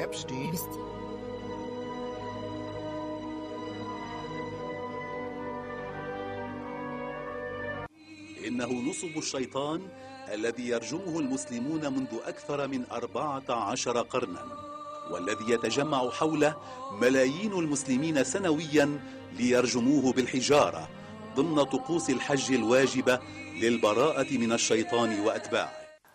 إنه نصب الشيطان الذي يرجمه المسلمون منذ أكثر من 14 قرنا، والذي يتجمع حوله ملايين المسلمين سنويا ليرجموه بالحجارة ضمن طقوس الحج الواجبة للبراءة من الشيطان وأتباعه.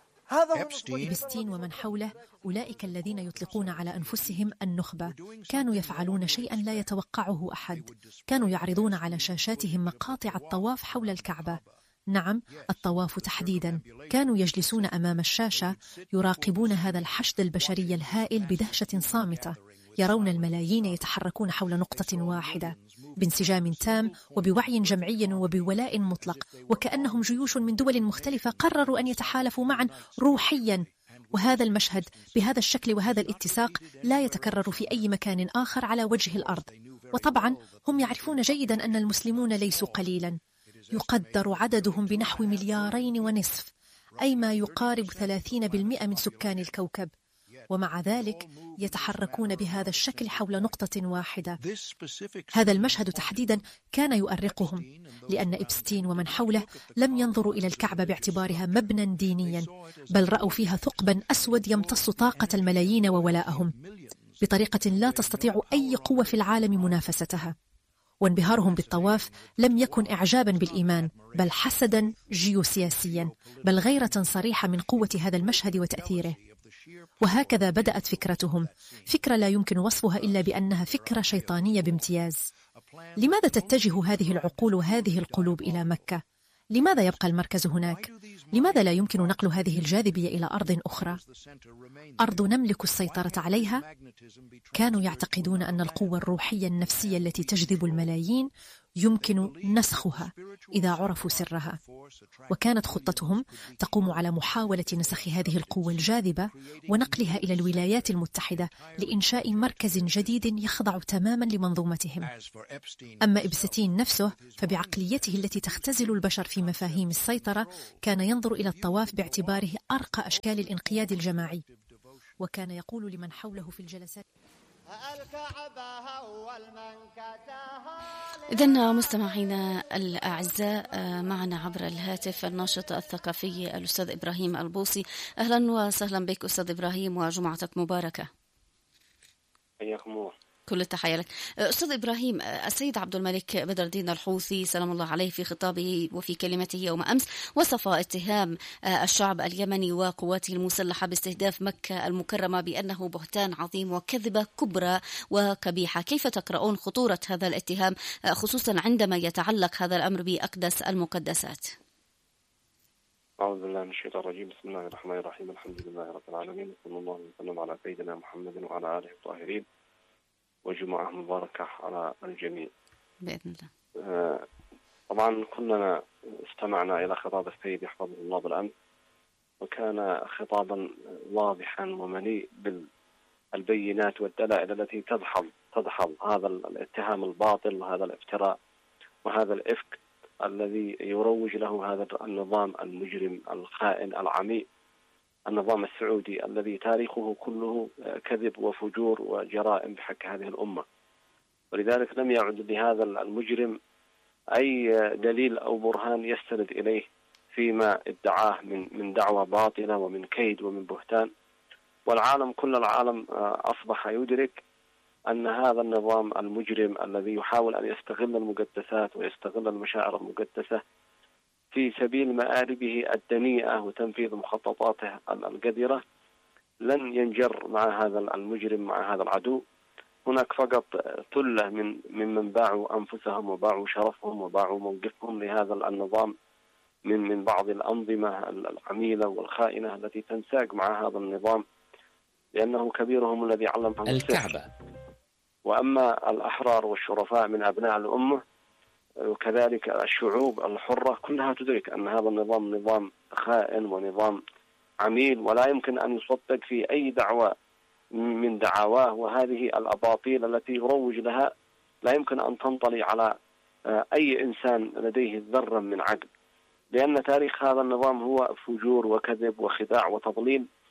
إبستين ومن حوله أولئك الذين يطلقون على أنفسهم النخبة كانوا يفعلون شيئا لا يتوقعه أحد. كانوا يعرضون على شاشاتهم مقاطع الطواف حول الكعبة. نعم، الطواف تحديدا. كانوا يجلسون أمام الشاشة يراقبون هذا الحشد البشري الهائل بدهشة صامتة. يرون الملايين يتحركون حول نقطة واحدة بانسجام تام وبوعي جمعي وبولاء مطلق، وكأنهم جيوش من دول مختلفة قرروا أن يتحالفوا معا روحيا. وهذا المشهد بهذا الشكل وهذا الاتساق لا يتكرر في أي مكان آخر على وجه الأرض. وطبعا هم يعرفون جيدا أن المسلمون ليسوا قليلا، يقدر عددهم بنحو 2.5 مليار، أي ما يقارب 30% من سكان الكوكب، ومع ذلك يتحركون بهذا الشكل حول نقطة واحدة. هذا المشهد تحديدا كان يؤرقهم، لأن إبستين ومن حوله لم ينظروا إلى الكعبة باعتبارها مبنى دينيا، بل رأوا فيها ثقبا أسود يمتص طاقة الملايين وولاءهم بطريقة لا تستطيع أي قوة في العالم منافستها. وانبهارهم بالطواف لم يكن إعجابا بالإيمان، بل حسدا جيوسياسيا، بل غيرة صريحة من قوة هذا المشهد وتأثيره. وهكذا بدأت فكرتهم، فكرة لا يمكن وصفها إلا بأنها فكرة شيطانية بامتياز. لماذا تتجه هذه العقول وهذه القلوب إلى مكة؟ لماذا يبقى المركز هناك؟ لماذا لا يمكن نقل هذه الجاذبية إلى أرض أخرى؟ أرض نملك السيطرة عليها؟ كانوا يعتقدون أن القوة الروحية النفسية التي تجذب الملايين يمكن نسخها إذا عرفوا سرها. وكانت خطتهم تقوم على محاولة نسخ هذه القوة الجاذبة ونقلها إلى الولايات المتحدة لإنشاء مركز جديد يخضع تماما لمنظومتهم. أما إبستين نفسه فبعقليته التي تختزل البشر في مفاهيم السيطرة كان ينظر إلى الطواف باعتباره أرقى أشكال الانقياد الجماعي، وكان يقول لمن حوله في الجلسات: إذن مستمعينا الأعزاء، معنا عبر الهاتف الناشط الثقافي الأستاذ إبراهيم البوصي. أهلا وسهلا بك أستاذ إبراهيم، وجمعتك مباركة. حياكم الله. كل التحية لك. أستاذ إبراهيم، السيد عبد الملك بدر الدين الحوثي سلام الله عليه في خطابه وفي كلمته يوم أمس وصف اتهام الشعب اليمني وقواته المسلحة باستهداف مكة المكرمة بأنه بهتان عظيم وكذبة كبرى وكبيحة. كيف تقرؤون خطورة هذا الاتهام، خصوصا عندما يتعلق هذا الأمر بأقدس المقدسات؟ أعوذ بالله من الشيطان الرجيم. بسم الله الرحمن الرحيم. الحمد لله رب العالمين، وصلى الله وسلم على سيدنا محمد وعلى آله الطاهرين، وجمعة مباركة على الجميع بإذن الله. طبعا كلنا استمعنا إلى خطاب السيد يحفظه الله بالأمس، وكان خطابا واضحا ومليء بالبينات والدلائل التي تدحض هذا الاتهام الباطل وهذا الافتراء وهذا الإفك الذي يروج له هذا النظام المجرم الخائن العميق، النظام السعودي الذي تاريخه كله كذب وفجور وجرائم بحق هذه الأمة. ولذلك لم يعد لهذا المجرم أي دليل أو برهان يستند إليه فيما ادعاه من دعوة باطلة ومن كيد ومن بهتان. والعالم، كل العالم أصبح يدرك أن هذا النظام المجرم الذي يحاول أن يستغل المقدسات ويستغل المشاعر المقدسة في سبيل مآربه الدنيئة وتنفيذ مخططاته القذرة لن ينجر مع هذا المجرم، مع هذا العدو. هناك فقط ثلة ممن باعوا أنفسهم وباعوا شرفهم وباعوا موقفهم لهذا النظام من بعض الأنظمة العميلة والخائنة التي تنساق مع هذا النظام، لأنه كبيرهم الذي علمهم الكعبة. وأما الأحرار والشرفاء من أبناء الأمة وكذلك الشعوب الحرة كلها تدرك أن هذا النظام نظام خائن ونظام عميل، ولا يمكن أن يصدق في أي دعوة من دعواه. وهذه الأباطيل التي يروج لها لا يمكن أن تنطلي على أي إنسان لديه ذرة من عقل، لأن تاريخ هذا النظام هو فجور وكذب وخداع وتضليل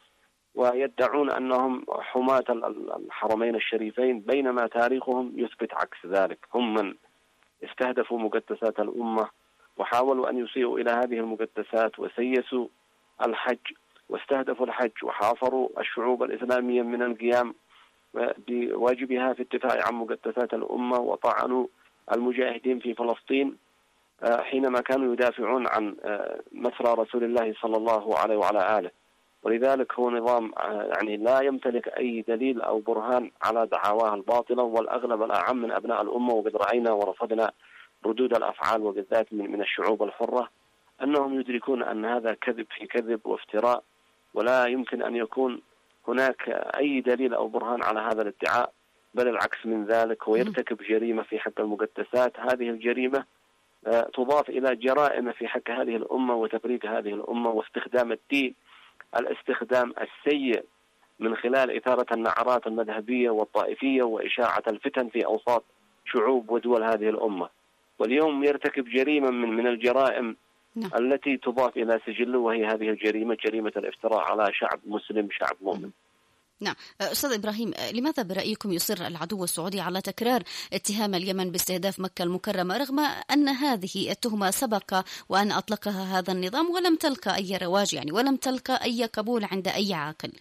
ويدعون أنهم حماة الحرمين الشريفين، بينما تاريخهم يثبت عكس ذلك. هم من استهدفوا مقدسات الأمة وحاولوا أن يسيئوا إلى هذه المقدسات وسيسوا الحج واستهدفوا الحج وحاصروا الشعوب الإسلامية من القيام بواجبها في الدفاع عن مقدسات الأمة، وطعنوا المجاهدين في فلسطين حينما كانوا يدافعون عن مسرى رسول الله صلى الله عليه وعلى آله. ولذلك هو نظام يعني لا يمتلك أي دليل أو برهان على دعواه الباطلة، والأغلب الأعم من أبناء الأمة، وقد رأينا ورصدنا ردود الأفعال وبالذات من الشعوب الحرة أنهم يدركون أن هذا كذب في كذب وافتراء، ولا يمكن أن يكون هناك أي دليل أو برهان على هذا الادعاء، بل العكس من ذلك. هو يرتكب جريمة في حق المقدسات. هذه الجريمة تضاف إلى جرائم في حق هذه الأمة وتفريق هذه الأمة واستخدام الدين الاستخدام السيء من خلال إثارة النعرات المذهبية والطائفية وإشاعة الفتن في أوساط شعوب ودول هذه الأمة. واليوم يرتكب جريمة من الجرائم التي تضاف إلى سجله، وهي هذه الجريمة، جريمة الافتراء على شعب مسلم، شعب مؤمن. نعم أستاذ إبراهيم، لماذا برأيكم يصر العدو السعودي على تكرار اتهام اليمن باستهداف مكة المكرمة رغم أن هذه التهمة سبق وأن أطلقها هذا النظام ولم تلقى أي رواج يعني ولم تلقى أي قبول عند أي عاقل؟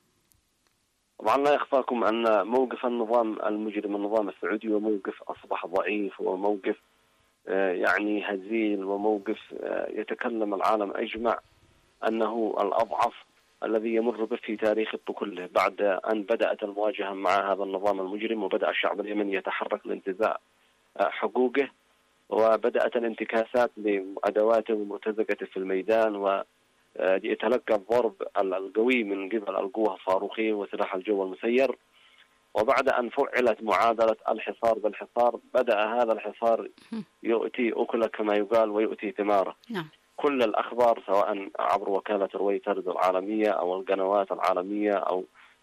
طبعا لا يخفاكم أن موقف النظام المجرم النظام السعودي وموقف أصبح ضعيف وموقف يعني هزيل وموقف يتكلم العالم أجمع أنه الأضعف الذي يمر به في تاريخ كله، بعد أن بدأت المواجهة مع هذا النظام المجرم وبدأ الشعب اليمني يتحرك لانتزاع حقوقه، وبدأت الانتكاسات لأدواته ومرتزقته في الميدان، ويتلقى الضرب القوي من قبل القوة الصاروخية وسلاح الجو المسير. وبعد أن فعلت معادلة الحصار بالحصار، بدأ هذا الحصار يؤتي أكله كما يقال ويؤتي ثماره. كل الأخبار سواء عبر وكالة رويترز العالمية أو القنوات العالمية أو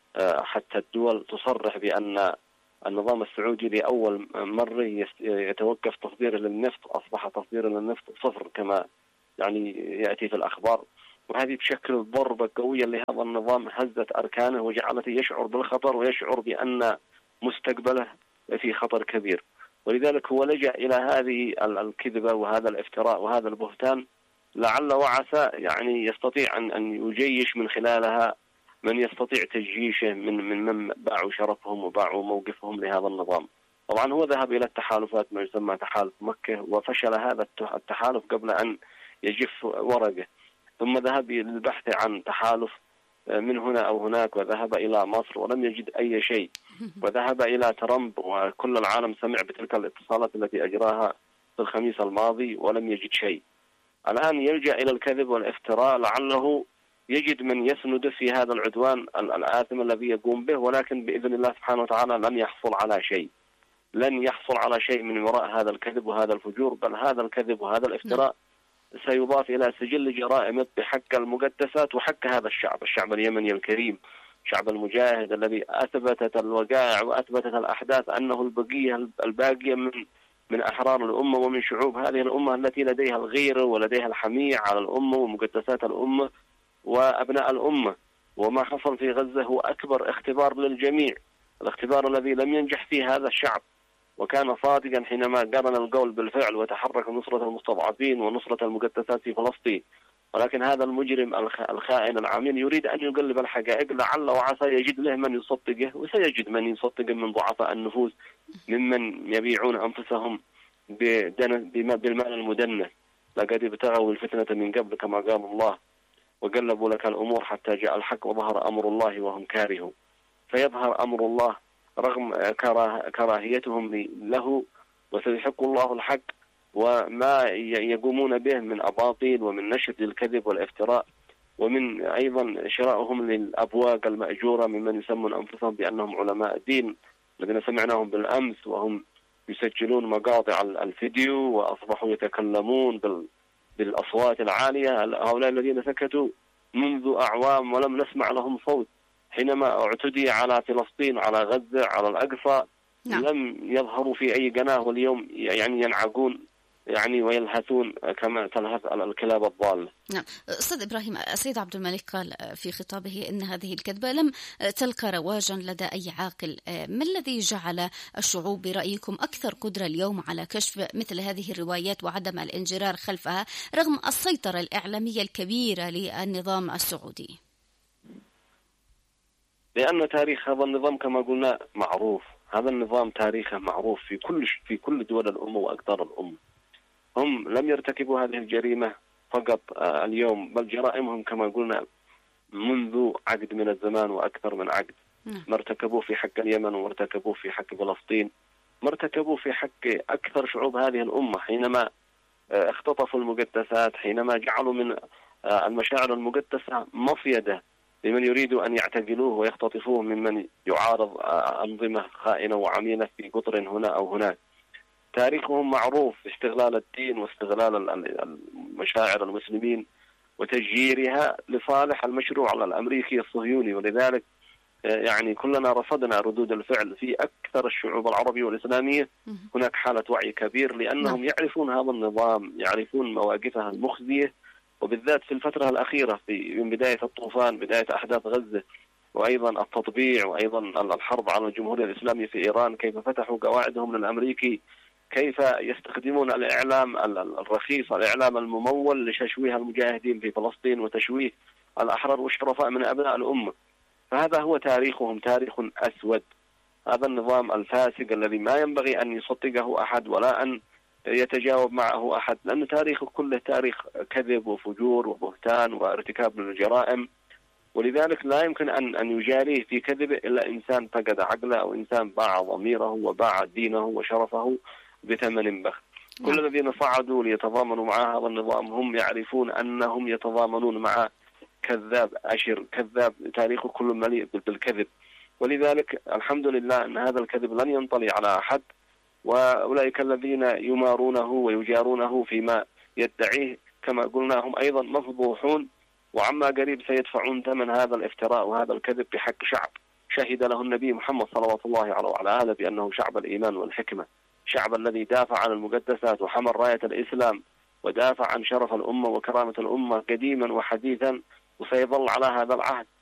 حتى الدول تصرح بأن النظام السعودي لأول مرة يتوقف تصديره للنفط، أصبح تصديره للنفط صفر كما يعني يأتي في الأخبار. وهذه بشكل ضربة قوية لهذا النظام هزت أركانه وجعلته يشعر بالخطر ويشعر بأن مستقبله في خطر كبير. ولذلك هو لجأ إلى هذه الكذبة وهذا الافتراء وهذا البهتان، لعل وعسى يعني يستطيع أن يجيش من خلالها من يستطيع تجيشه من باعوا شرفهم وباعوا موقفهم لهذا النظام. طبعا هو ذهب إلى التحالفات ما يسمى تحالف مكة، وفشل هذا التحالف قبل أن يجف ورقه، ثم ذهب للبحث عن تحالف من هنا أو هناك، وذهب إلى مصر ولم يجد أي شيء، وذهب إلى ترامب وكل العالم سمع بتلك الاتصالات التي أجراها في الخميس الماضي ولم يجد شيء. الآن يلجأ إلى الكذب والافتراء لعله يجد من يسند في هذا العدوان الآثم الذي يقوم به، ولكن بإذن الله سبحانه وتعالى لن يحصل على شيء، لن يحصل على شيء من وراء هذا الكذب وهذا الفجور، بل هذا الكذب وهذا الافتراء سيضاف إلى سجل جرائم بحق المقدسات وحق هذا الشعب اليمني الكريم، الشعب المجاهد الذي أثبتت الوقائع وأثبتت الأحداث أنه الباقية من أحرار الأمة ومن شعوب هذه الأمة التي لديها الغيرة ولديها الحمية على الأمة ومقدسات الأمة وأبناء الأمة. وما حصل في غزة هو أكبر اختبار للجميع، الاختبار الذي لم ينجح فيه هذا الشعب، وكان صادقا حينما قرن القول بالفعل وتحرك نصرة المستضعفين ونصرة المقدسات في فلسطين. ولكن هذا المجرم الخائن العميل يريد أن يقلب الحقائق، لعل وعسى يجد له من يصدقه، وسيجد من يصدقه من ضعفاء النفوس ممن يبيعون أنفسهم بالمال المدنس. لقد ابتغوا الفتنة من قبل كما قال الله، وقلبوا لك الأمور حتى جاء الحق وظهر أمر الله وهم كارهون. فيظهر أمر الله رغم كراهيتهم له، وسيحق الله الحق، وما يقومون به من أباطيل ومن نشر الكذب والافتراء، ومن أيضا شرائهم للأبواق المأجورة ممن يسمون أنفسهم بأنهم علماء الدين الذين سمعناهم بالأمس وهم يسجلون مقاطع الفيديو وأصبحوا يتكلمون بالأصوات العالية. هؤلاء الذين سكتوا منذ أعوام ولم نسمع لهم صوت حينما اعتدي على فلسطين، على غزة، على الأقصى، لم يظهروا في أي قناة، واليوم يعني ينعقون يعني ويلهثون كما تلهث الكلاب الضالة. نعم أستاذ إبراهيم، السيد عبد الملك قال في خطابه إن هذه الكذبة لم تلقى رواجا لدى أي عاقل. ما الذي جعل الشعوب برأيكم أكثر قدرة اليوم على كشف مثل هذه الروايات وعدم الانجرار خلفها رغم السيطرة الإعلامية الكبيرة للنظام السعودي؟ لأن تاريخ هذا النظام كما قلنا معروف، هذا النظام تاريخه معروف في كل دول الأمة وأقطار الأمة. هم لم يرتكبوا هذه الجريمة فقط اليوم، بل جرائمهم كما قلنا منذ عقد من الزمان وأكثر من عقد. ما ارتكبوه في حق اليمن وما ارتكبوه في حق فلسطين، ما ارتكبوه في حق أكثر شعوب هذه الأمة حينما اختطفوا المقدسات، حينما جعلوا من المشاعر المقدسة مصيدة لمن يريد أن يعتقلوه ويختطفوه ممن يعارض أنظمة خائنة وعميلة في قطر هنا أو هناك. تاريخهم معروف، استغلال الدين واستغلال المشاعر المسلمين وتشجيرها لصالح المشروع الأمريكي الصهيوني. ولذلك يعني كلنا رصدنا ردود الفعل في أكثر الشعوب العربية والإسلامية. هناك حالة وعي كبير لأنهم يعرفون هذا النظام، يعرفون مواقفها المخزية، وبالذات في الفترة الأخيرة من بداية الطوفان، بداية أحداث غزة، وأيضا التطبيع، وأيضا الحرب على الجمهورية الإسلامية في إيران، كيف فتحوا قواعدهم للأمريكي، كيف يستخدمون الإعلام الرخيص، الإعلام الممول لتشويه المجاهدين في فلسطين وتشويه الأحرار والشرفاء من أبناء الأمة. فهذا هو تاريخهم، تاريخ أسود. هذا النظام الفاسد الذي ما ينبغي أن يصدقه أحد ولا أن يتجاوب معه أحد، لأن تاريخه كله تاريخ كذب وفجور وبهتان وارتكاب للجرائم. ولذلك لا يمكن أن يجاريه في كذبه إلا إنسان فقد عقله أو إنسان باع ضميره وباع دينه وشرفه بثمن بخس. كل الذين صعدوا ليتضامنوا مع هذا النظام هم يعرفون أنهم يتضامنون مع كذاب أشر، كذاب تاريخه كله مليء بالكذب. ولذلك الحمد لله أن هذا الكذب لن ينطلي على أحد، وأولئك الذين يمارونه ويجارونه فيما يدعيه كما قلنا هم أيضا مفضوحون، وعما قريب سيدفعون ثمن هذا الافتراء وهذا الكذب بحق شعب شهد له النبي محمد صلوات الله عليه وعلى آله بأنه شعب الإيمان والحكمة، شعب الذي دافع عن المقدسات وحمل راية الإسلام ودافع عن شرف الأمة وكرامة الأمة قديما وحديثا، وسيظل على هذا العهد